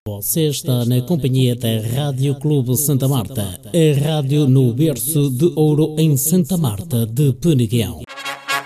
Você está na companhia da Rádio Clube Santa Marta, a rádio no berço de ouro em Santa Marta de Peneguião.